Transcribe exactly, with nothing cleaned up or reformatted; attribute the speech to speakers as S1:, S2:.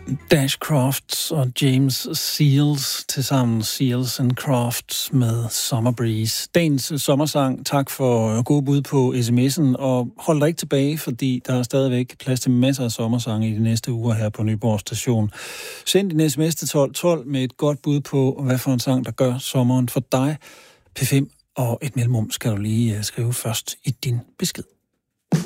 S1: Dash Crofts og James Seals til sammen, Seals and Crofts med Summer Breeze. Dagens sommersang. Tak for gode bud på sms'en, og hold dig ikke tilbage, fordi der er stadigvæk plads til masser af sommersange i de næste uger her på Nyborg Station. Send din sms til tolv tolv med et godt bud på, hvad for en sang, der gør sommeren for dig. P fem og et mellemrum skal du lige skrive først i din besked.